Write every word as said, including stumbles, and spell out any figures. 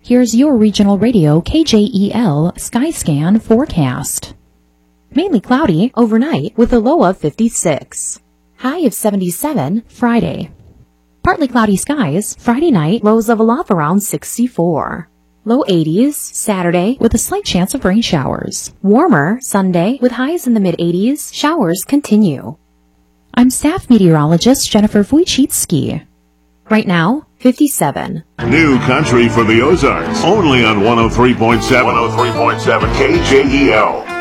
Here's your regional radio K J E L Skyscan forecast. Mainly cloudy overnight with a low of fifty-six. High of seventy-seven Friday. Partly cloudy skies Friday night, lows level off around sixty-four. Low eighties Saturday with a slight chance of rain showers. Warmer Sunday with highs in the mid eighties. Showers continue. I'm staff meteorologist Jennifer Wojcicki. Right now, fifty-seven. New country for the Ozarks. Only on one oh three point seven. one oh three point seven K J E L.